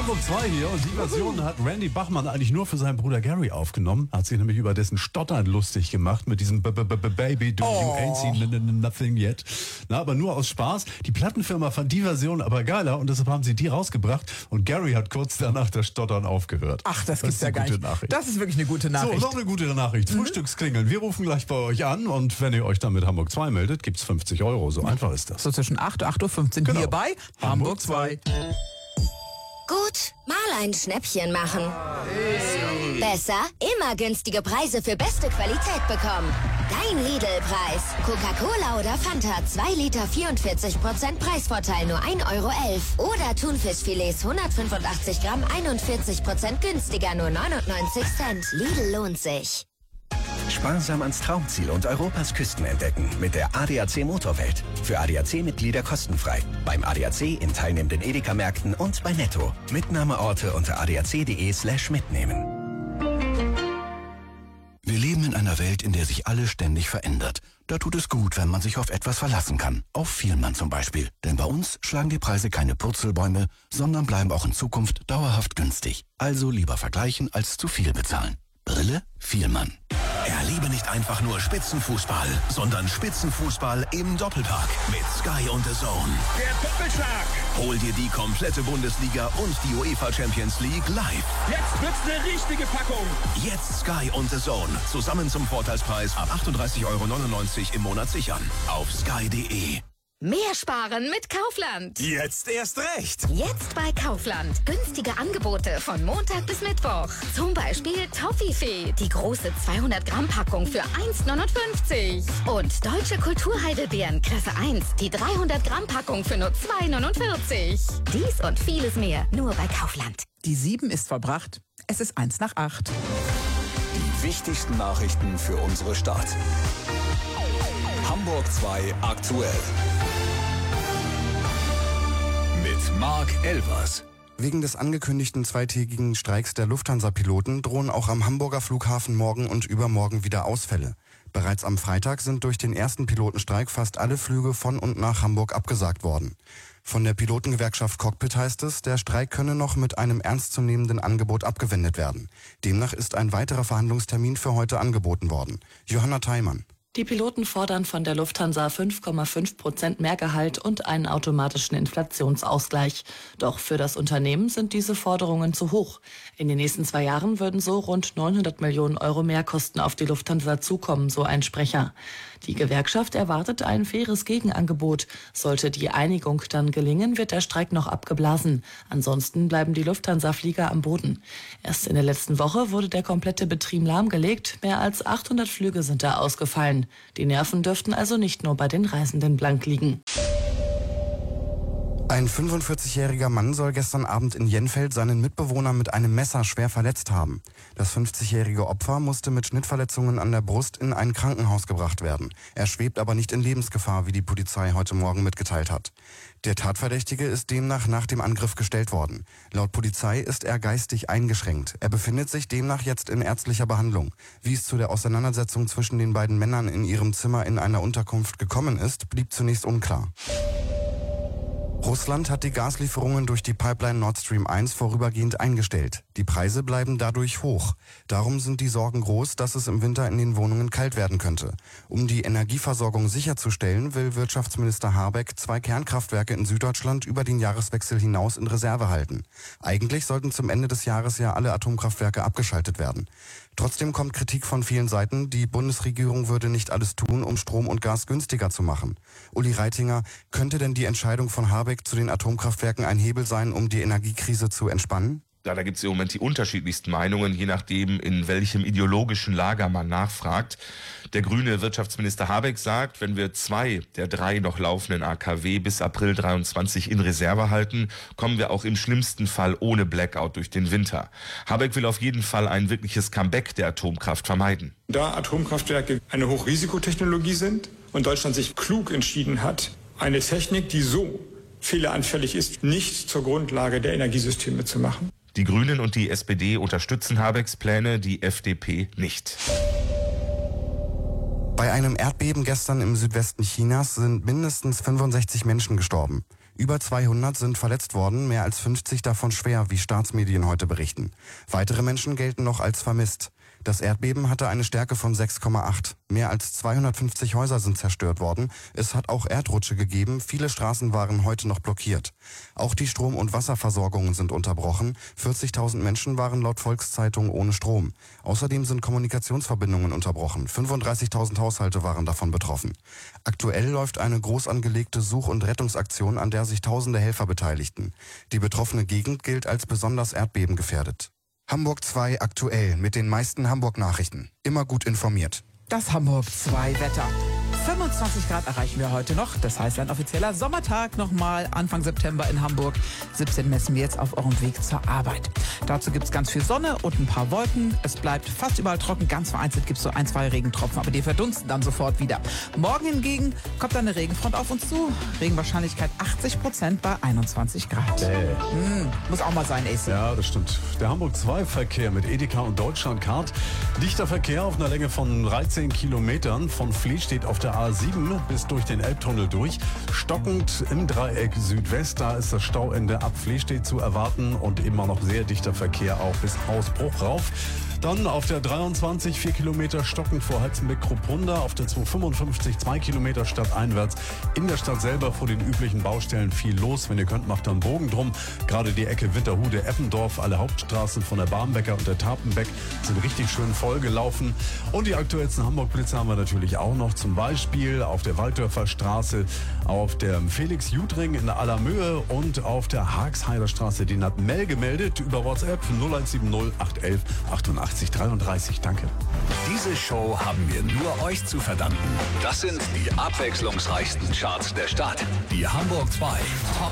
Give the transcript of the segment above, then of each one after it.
Hamburg 2 hier und die Version hat Randy Bachmann eigentlich nur für seinen Bruder Gary aufgenommen. Hat sich nämlich über dessen Stottern lustig gemacht mit diesem Baby, you ain't seen nothing yet. Na, aber nur aus Spaß. Die Plattenfirma fand die Version aber geiler und deshalb haben sie die rausgebracht und Gary hat kurz danach das Stottern aufgehört. Ach, das gibt's ja gar nicht. Das ist wirklich eine gute Nachricht. So, noch eine gute Nachricht. Frühstücksklingeln. Wir rufen gleich bei euch an und wenn ihr euch dann mit Hamburg 2 meldet, gibt's 50 €. So einfach ist das. So zwischen 8 und 8:15 Uhr Genau. hier bei Hamburg 2. Gut, mal ein Schnäppchen machen. Besser, immer günstige Preise für beste Qualität bekommen. Dein Lidl-Preis. Coca-Cola oder Fanta, 2 Liter 44% Preisvorteil, nur 1,11 €. Oder Thunfischfilets 185 Gramm, 41% günstiger, nur 99 Cent. Lidl lohnt sich. Sparsam ans Traumziel und Europas Küsten entdecken mit der ADAC Motorwelt. Für ADAC-Mitglieder kostenfrei. Beim ADAC in teilnehmenden Edeka-Märkten und bei Netto. Mitnahmeorte unter adac.de/mitnehmen. Wir leben in einer Welt, in der sich alles ständig verändert. Da tut es gut, wenn man sich auf etwas verlassen kann. Auf Vielmann zum Beispiel. Denn bei uns schlagen die Preise keine Purzelbäume, sondern bleiben auch in Zukunft dauerhaft günstig. Also lieber vergleichen als zu viel bezahlen. Brille Vielmann. Erlebe nicht einfach nur Spitzenfußball, sondern Spitzenfußball im Doppelpack mit Sky und The Zone. Der Doppelschlag. Hol dir die komplette Bundesliga und die UEFA Champions League live. Jetzt wird's eine richtige Packung. Jetzt Sky und The Zone. Zusammen zum Vorteilspreis ab 38,99 € im Monat sichern. Auf sky.de. Mehr sparen mit Kaufland. Jetzt erst recht. Jetzt bei Kaufland. Günstige Angebote von Montag bis Mittwoch. Zum Beispiel Toffifee, die große 200-Gramm-Packung für 1,59 €. Und deutsche Kulturheidelbeeren Klasse 1, die 300-Gramm-Packung für nur 2,49 €. Dies und vieles mehr nur bei Kaufland. Die 7 ist verbracht. Es ist 1:08. Die wichtigsten Nachrichten für unsere Stadt. Hamburg 2 aktuell. Mit Marc Elvers. Wegen des angekündigten zweitägigen Streiks der Lufthansa-Piloten drohen auch am Hamburger Flughafen morgen und übermorgen wieder Ausfälle. Bereits am Freitag sind durch den ersten Pilotenstreik fast alle Flüge von und nach Hamburg abgesagt worden. Von der Pilotengewerkschaft Cockpit heißt es, der Streik könne noch mit einem ernstzunehmenden Angebot abgewendet werden. Demnach ist ein weiterer Verhandlungstermin für heute angeboten worden. Johanna Theimann. Die Piloten fordern von der Lufthansa 5,5% mehr Gehalt und einen automatischen Inflationsausgleich. Doch für das Unternehmen sind diese Forderungen zu hoch. In den nächsten 2 Jahren würden so rund 900 Millionen € Mehrkosten auf die Lufthansa zukommen, so ein Sprecher. Die Gewerkschaft erwartet ein faires Gegenangebot. Sollte die Einigung dann gelingen, wird der Streik noch abgeblasen. Ansonsten bleiben die Lufthansa-Flieger am Boden. Erst in der letzten Woche wurde der komplette Betrieb lahmgelegt. Mehr als 800 Flüge sind da ausgefallen. Die Nerven dürften also nicht nur bei den Reisenden blank liegen. Ein 45-jähriger Mann soll gestern Abend in Jenfeld seinen Mitbewohner mit einem Messer schwer verletzt haben. Das 50-jährige Opfer musste mit Schnittverletzungen an der Brust in ein Krankenhaus gebracht werden. Er schwebt aber nicht in Lebensgefahr, wie die Polizei heute Morgen mitgeteilt hat. Der Tatverdächtige ist demnach nach dem Angriff gestellt worden. Laut Polizei ist er geistig eingeschränkt. Er befindet sich demnach jetzt in ärztlicher Behandlung. Wie es zu der Auseinandersetzung zwischen den beiden Männern in ihrem Zimmer in einer Unterkunft gekommen ist, blieb zunächst unklar. Russland hat die Gaslieferungen durch die Pipeline Nord Stream 1 vorübergehend eingestellt. Die Preise bleiben dadurch hoch. Darum sind die Sorgen groß, dass es im Winter in den Wohnungen kalt werden könnte. Um die Energieversorgung sicherzustellen, will Wirtschaftsminister Habeck 2 Kernkraftwerke in Süddeutschland über den Jahreswechsel hinaus in Reserve halten. Eigentlich sollten zum Ende des Jahres ja alle Atomkraftwerke abgeschaltet werden. Trotzdem kommt Kritik von vielen Seiten, die Bundesregierung würde nicht alles tun, um Strom und Gas günstiger zu machen. Uli Reitinger, könnte denn die Entscheidung von Habeck zu den Atomkraftwerken ein Hebel sein, um die Energiekrise zu entspannen? Ja, da gibt es im Moment die unterschiedlichsten Meinungen, je nachdem, in welchem ideologischen Lager man nachfragt. Der grüne Wirtschaftsminister Habeck sagt, wenn wir 2 der 3 noch laufenden AKW bis April 23 in Reserve halten, kommen wir auch im schlimmsten Fall ohne Blackout durch den Winter. Habeck will auf jeden Fall ein wirkliches Comeback der Atomkraft vermeiden. Da Atomkraftwerke eine Hochrisikotechnologie sind und Deutschland sich klug entschieden hat, eine Technik, die so fehleranfällig ist, nicht zur Grundlage der Energiesysteme zu machen. Die Grünen und die SPD unterstützen Habecks Pläne, die FDP nicht. Bei einem Erdbeben gestern im Südwesten Chinas sind mindestens 65 Menschen gestorben. Über 200 sind verletzt worden, mehr als 50 davon schwer, wie Staatsmedien heute berichten. Weitere Menschen gelten noch als vermisst. Das Erdbeben hatte eine Stärke von 6,8. Mehr als 250 Häuser sind zerstört worden. Es hat auch Erdrutsche gegeben. Viele Straßen waren heute noch blockiert. Auch die Strom- und Wasserversorgungen sind unterbrochen. 40.000 Menschen waren laut Volkszeitung ohne Strom. Außerdem sind Kommunikationsverbindungen unterbrochen. 35.000 Haushalte waren davon betroffen. Aktuell läuft eine groß angelegte Such- und Rettungsaktion, an der sich tausende Helfer beteiligten. Die betroffene Gegend gilt als besonders erdbebengefährdet. Hamburg 2 aktuell mit den meisten Hamburg-Nachrichten. Immer gut informiert. Das Hamburg 2 Wetter. 25 Grad erreichen wir heute noch. Das heißt, ein offizieller Sommertag nochmal Anfang September in Hamburg. 17 messen wir jetzt auf eurem Weg zur Arbeit. Dazu gibt es ganz viel Sonne und ein paar Wolken. Es bleibt fast überall trocken. Ganz vereinzelt gibt es so 1, 2 Regentropfen, aber die verdunsten dann sofort wieder. Morgen hingegen kommt eine Regenfront auf uns zu. Regenwahrscheinlichkeit 80% bei 21 Grad. Muss auch mal sein, AC. Ja, das stimmt. Der Hamburg 2 Verkehr mit Edeka und Deutschlandcard. Dichter Verkehr auf einer Länge von 13 Kilometern. Von Flehstedt auf der A7 bis durch den Elbtunnel durch. Stockend im Dreieck Südwest, da ist das Stauende ab Flehstedt zu erwarten und immer noch sehr dichter Verkehr auch bis Hausbruch rauf. Dann auf der 23 4 Kilometer stockend vor Halzenbeck-Kruppunda, auf der 255 2 Kilometer stadteinwärts. In der Stadt selber vor den üblichen Baustellen viel los. Wenn ihr könnt, macht dann Bogen drum. Gerade die Ecke Winterhude, Eppendorf, alle Hauptstraßen von der Barmbecker und der Tapenbeck sind richtig schön voll gelaufen. Und die aktuellsten Hamburg-Blitze haben wir natürlich auch noch. Zum Beispiel auf der Walddörfer Straße, auf der Felix-Judring in der Allermöhe und auf der Haagsheider Straße. Den hat Mel gemeldet über WhatsApp 0170 811 88 33. Danke. Diese Show haben wir nur euch zu verdanken. Das sind die abwechslungsreichsten Charts der Stadt. Die Hamburg 2 Top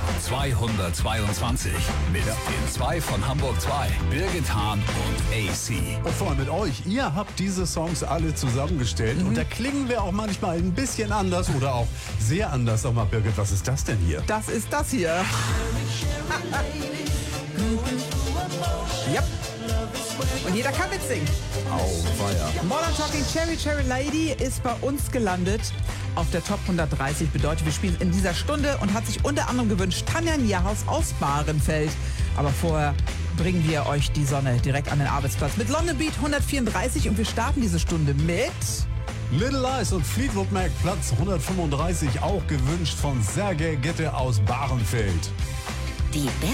222 mit den 2 von Hamburg 2, Birgit Hahn und AC. Und vor allem mit euch. Ihr habt diese Songs alle zusammengestellt und da klingen wir auch manchmal ein bisschen anders oder auch sehr anders. Sag mal, Birgit, was ist das denn hier? Das ist das hier. Yep. Und jeder kann mitsingen. Auweia. Modern Talking Cherry Cherry Lady ist bei uns gelandet auf der Top 130. Bedeutet, wir spielen in dieser Stunde und hat sich unter anderem gewünscht Tanja Nierhaus aus Bahrenfeld. Aber vorher bringen wir euch die Sonne direkt an den Arbeitsplatz mit London Beat 134 und wir starten diese Stunde mit Little Lies und Fleetwood Mac, Platz 135, auch gewünscht von Sergej Gitte aus Bahrenfeld. Die